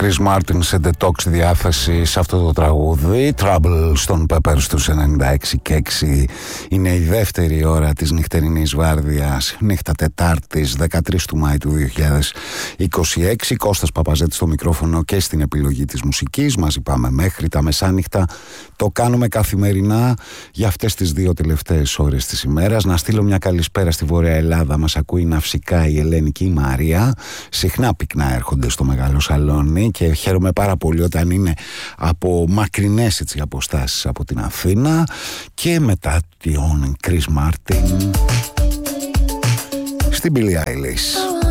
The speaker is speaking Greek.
Chris Martin σε detox διάθεση σε αυτό το τραγούδι. Trouble στον Pepper στους 96 και 6. Είναι η δεύτερη ώρα της νυχτερινής βάρδιας, νύχτα Τετάρτης 13 του Μάη του 2026. Κώστας Παπαζέτης στο μικρόφωνο και στην επιλογή της μουσικής. Μαζί πάμε μέχρι τα μεσάνυχτα. Το κάνουμε καθημερινά για αυτές τις δύο τελευταίες ώρες της ημέρας. Να στείλω μια καλησπέρα στη Βόρεια Ελλάδα. Μας ακούει ναυσικά η Ελένη και η Μαρία. Συχνά πυκνά έρχονται στο μεγάλο σαλόνι και χαίρομαι πάρα πολύ όταν είναι από μακρινές έτσι αποστάσεις από την Αθήνα. Και μετά τον Chris Martin στην Billie Eilish.